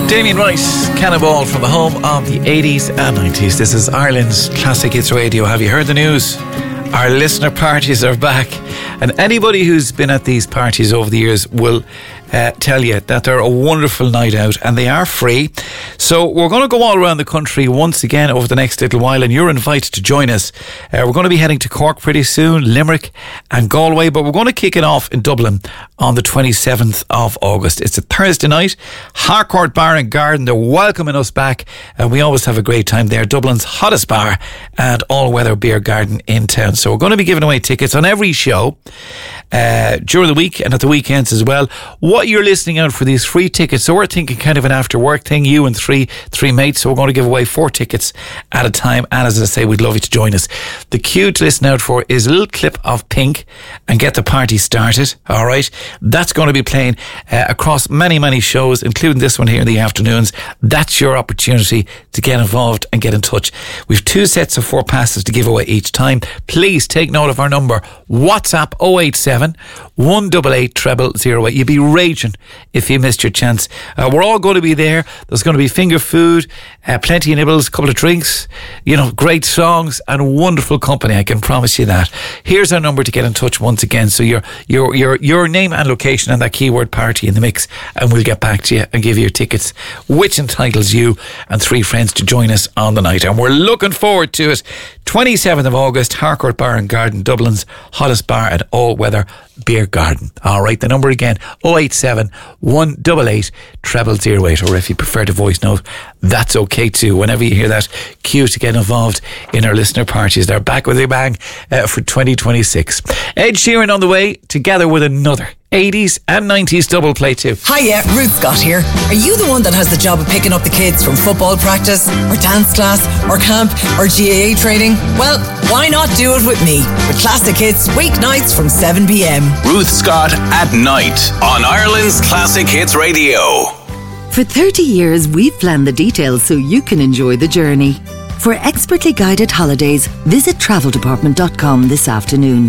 Damien Rice, Cannonball from the home of the 80s and 90s. This is Ireland's Classic Hits Radio. Have you heard the news? Our listener parties are back, and anybody who's been at these parties over the years will tell you that they're a wonderful night out and they are free. So we're going to go all around the country once again over the next little while, and you're invited to join us. We're going to be heading to Cork pretty soon, Limerick and Galway, but we're going to kick it off in Dublin on the 27th of August. It's a Thursday night. Harcourt Bar and Garden, they're welcoming us back, and we always have a great time there. Dublin's hottest bar and all-weather beer garden in town. So we're going to be giving away tickets on every show during the week and at the weekends as well. What you're listening out for these free tickets, so we're thinking kind of an after work thing, you and three mates, so we're going to give away 4 tickets at a time, and as I say, we'd love you to join us. The cue to listen out for is a little clip of Pink and Get the Party Started. Alright, that's going to be playing across many shows, including this one here in the afternoons. That's your opportunity to get involved and get in touch. We've 2 sets of 4 passes to give away each time. Please take note of our number. WhatsApp 087 188 0008. You'd be raging if you missed your chance. We're all going to be there. There's going to be finger food, plenty of nibbles, a couple of drinks, great songs and wonderful company, I can promise you that. Here's our number to get in touch once again. So your name and location and that keyword party in the mix, and we'll get back to you and give you your tickets, which entitles you and 3 friends to join us on the night. And we're looking forward to it. 27th of August, Harcourt Bar and Garden, Dublin's hottest bar and all-weather beer garden. Alright, the number again, 087 188 0008, or if you prefer to voice note, that's okay too. Whenever you hear that, cue to get involved in our listener parties. They're back with a bang for 2026. Ed Sheeran on the way, together with another 80s and 90s double play too. Hiya, Ruth Scott here. Are you the one that has the job of picking up the kids from football practice, or dance class, or camp, or GAA training? Well, why not do it with me? With Classic Hits, weeknights from 7pm. Ruth Scott at night on Ireland's Classic Hits Radio. For 30 years, we've planned the details so you can enjoy the journey. For expertly guided holidays, visit traveldepartment.com this afternoon.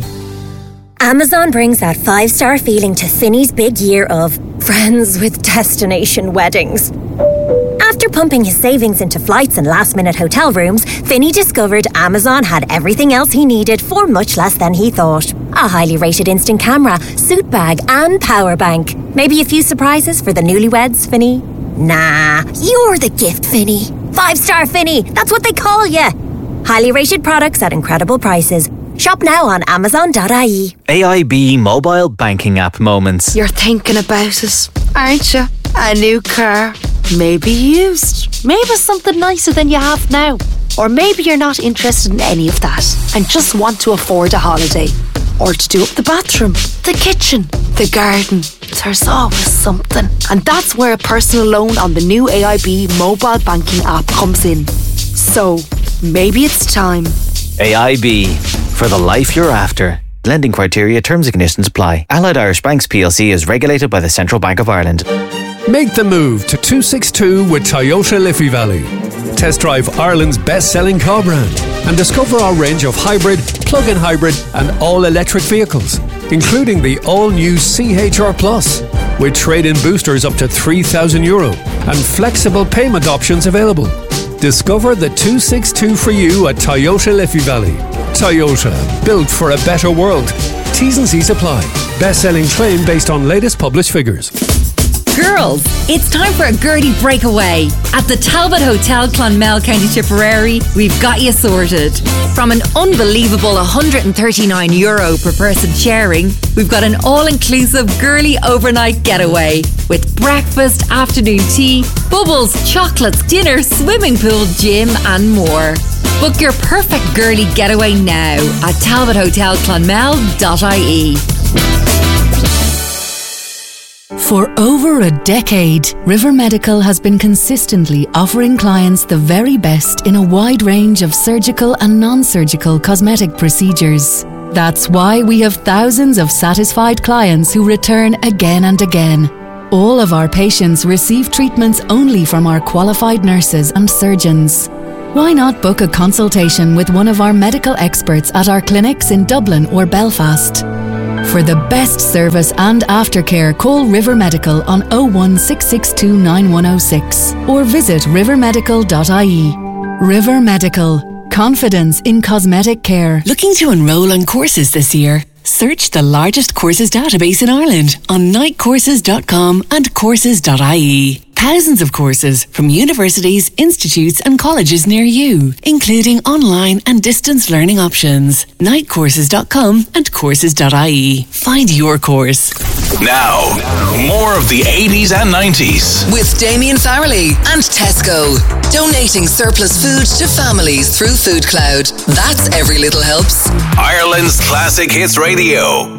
Amazon brings that 5-star feeling to Finney's big year of friends with destination weddings. After pumping his savings into flights and last-minute hotel rooms, Finney discovered Amazon had everything else he needed for much less than he thought. A highly rated instant camera, suit bag and power bank. Maybe a few surprises for the newlyweds, Finney? Nah, you're the gift, Finney. 5-star Finney, that's what they call you. Highly rated products at incredible prices. Shop now on Amazon.ie. AIB mobile banking app moments. You're thinking about it, aren't you? A new car. Maybe used. Maybe something nicer than you have now. Or maybe you're not interested in any of that and just want to afford a holiday. Or to do up the bathroom, the kitchen, the garden. There's always something. And that's where a personal loan on the new AIB mobile banking app comes in. So, maybe it's time. AIB, for the life you're after. Lending criteria, terms and conditions apply. Allied Irish Banks PLC is regulated by the Central Bank of Ireland. Make the move to 262 with Toyota Liffey Valley. Test drive Ireland's best-selling car brand and discover our range of hybrid, plug-in hybrid and all-electric vehicles, including the all-new CHR Plus, with trade-in boosters up to €3,000 and flexible payment options available. Discover the 262 for you at Toyota Liffey Valley. Toyota, built for a better world. T's and C's apply. Best-selling claim based on latest published figures. Girls, it's time for a Gertie breakaway. At the Talbot Hotel, Clonmel, County Tipperary, we've got you sorted. From an unbelievable €139 per person sharing, we've got an all-inclusive girly overnight getaway with breakfast, afternoon tea, bubbles, chocolates, dinner, swimming pool, gym and more. Book your perfect girly getaway now at talbothotelclonmel.ie. For over a decade, River Medical has been consistently offering clients the very best in a wide range of surgical and non-surgical cosmetic procedures. That's why we have thousands of satisfied clients who return again and again. All of our patients receive treatments only from our qualified nurses and surgeons. Why not book a consultation with one of our medical experts at our clinics in Dublin or Belfast? For the best service and aftercare, call River Medical on 01662 9106 or visit rivermedical.ie. River Medical. Confidence in cosmetic care. Looking to enrol on courses this year? Search the largest courses database in Ireland on nightcourses.com and courses.ie. Thousands of courses from universities, institutes and colleges near you, including online and distance learning options. Nightcourses.com and courses.ie. Find your course. Now, more of the 80s and 90s. With Damien Farrelly and Tesco. Donating surplus food to families through Food Cloud. That's Every Little Helps. Ireland's Classic Hits Radio.